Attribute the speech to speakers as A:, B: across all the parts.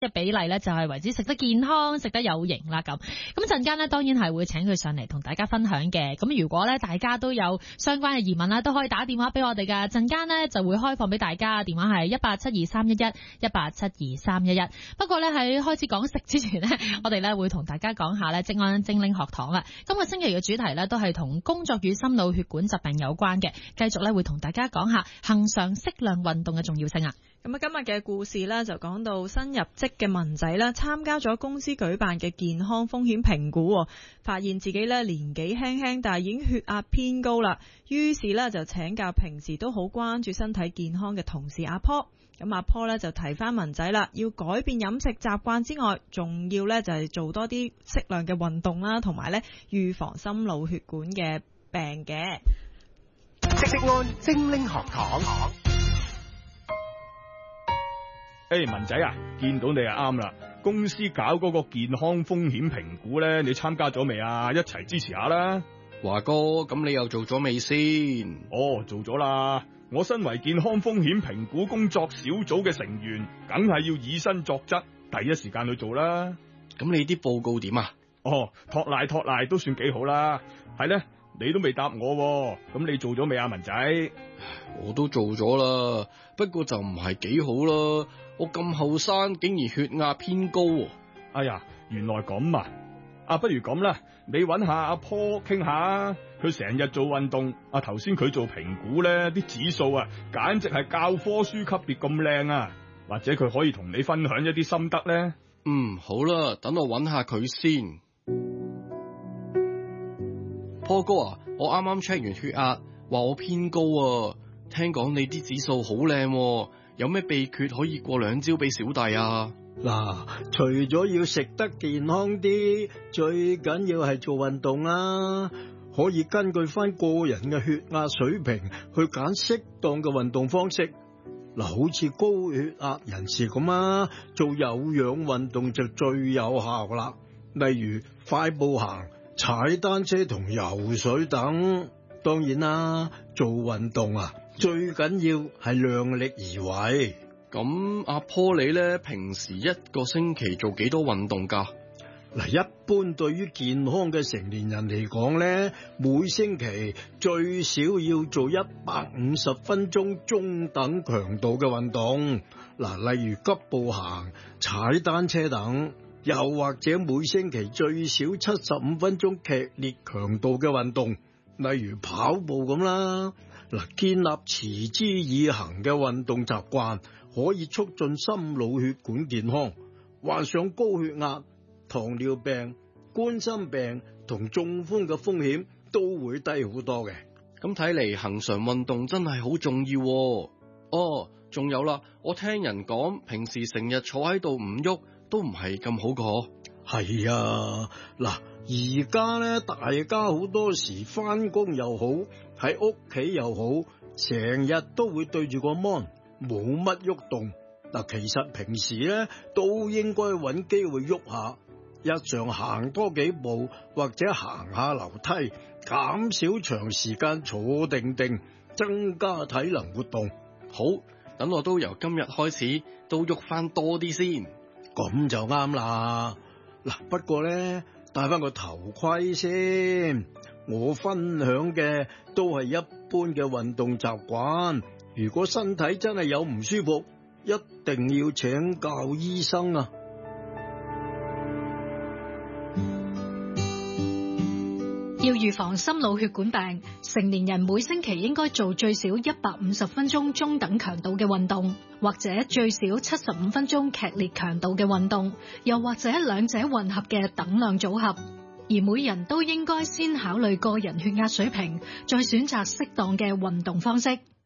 A: 嘅比例咧就係為之食得健康、食得有型啦咁。咁陣間咧當然係會請佢上嚟同大家分享嘅。咁如果咧大家都有相關嘅疑問啦，都可以打電話俾我哋噶。陣間咧就會開放俾大家，電話係1872311，1872311。不過咧喺開始講食之前咧，我哋咧會同大家講下咧職安精靈學堂啊。今個星期嘅主題咧都係同工作與心腦血管疾病有關嘅，繼續咧會同大家講下恆常適量運動嘅重要性啊。
B: 咁今日嘅故事呢，就講到新入職嘅文仔啦，參加咗公司舉辦嘅健康風險評估，發現自己呢年紀輕輕，但係已經血壓偏高啦。於是呢，就請教平時都好關注身體健康嘅同事阿坡。咁阿坡呢，就提翻文仔啦，要改變飲食習慣之外，仲要呢就係做多啲適量嘅運動啦，同埋呢預防心腦血管嘅病嘅。
C: 職安精靈學堂。
D: 文仔啊，見到你啊啱啦！公司搞嗰個健康風險評估咧，你參加咗未啊？一齊支持下啦！
E: 華哥，咁你又做咗未先？
D: 哦，做咗啦！我身為健康風險評估工作小組嘅成員，梗係要以身作則，第一時間去做啦。
E: 咁你啲報告點啊？
D: 哦，托賴都算幾好啦。係咧，你都未答我，咁你做咗未啊，文仔？
E: 我都做咗啦，不過就唔係幾好啦。我咁後生，竟然血壓偏高。
D: 哎呀，原來咁啊！不如咁啦，你搵下阿坡傾下，佢成日做運動。頭先佢做評估咧，啲指數啊，簡直係教科書級別咁靚啊！或者佢可以同你分享一啲心得咧。
E: 好啦，等我搵下佢先。坡哥啊，我啱啱 check 完血壓，話我偏高啊。聽講你啲指數好靚，有咩秘訣可以過兩招俾小弟啊？
F: 嗱，除咗要食得健康啲，最緊要係做運動啦。可以根據翻個人嘅血壓水平去揀適當嘅運動方式。嗱，好似高血壓人士咁啊，做有氧運動就最有效啦。例如快步行、踩單車同游水等。當然啦，做運動啊，最緊要係量力而為。
E: 咁阿坡你咧，平時一個星期做幾多運動噶？
F: 嗱，一般對於健康嘅成年人嚟講咧，每星期最少要做150分鐘中等強度嘅運動。嗱，例如急步行、踩單車等，又或者每星期最少75分鐘劇烈強度嘅運動。例如跑步咁啦。嗱，建立持之以恆嘅運動習慣，可以促進心腦血管健康。患上高血壓、糖尿病、冠心病同中風嘅風險都會低好多嘅。
E: 咁睇嚟恆常運動真係好重要喎。哦，仲有啦，我聽人講平時成日坐喺度唔喐都唔係咁好個。
F: 係啊，嗱，而家咧大家好多時返工又好，喺屋企又好，成日都會對住個 mon， 冇乜喐動。嗱，其實平時咧都應該揾機會喐下，日常行多幾步或者行下樓梯，減少長時間坐定定，增加體能活動。
E: 好，等我都由今日開始都喐翻多啲先，
F: 咁就啱啦。嗱，不過咧戴翻個頭盔先。我分享嘅都係一般嘅運動習慣，如果身體真係有唔舒服，一定要請教醫生啊。
G: 要預防心腦血管病，成年人每星期應該做最少150分鐘中等強度嘅運動，或者最少75分鐘劇烈強度嘅運動，又或者兩者混合嘅等量組合。而每人都應該先考慮個人血壓水平，再選擇適當嘅運動方式。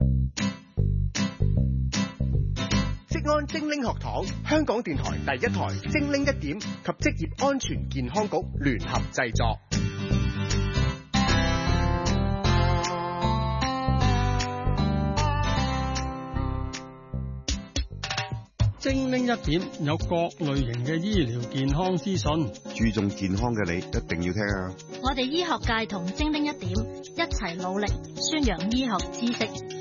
C: 職安精靈學堂，香港電台第一台精靈一點及職業安全健康局聯合製作。
H: 精靈一點有各類型嘅醫療健康資訊，
I: 注重健康嘅你一定要聽啊！
J: 我哋醫學界同精靈一點一齊努力宣揚醫學知識。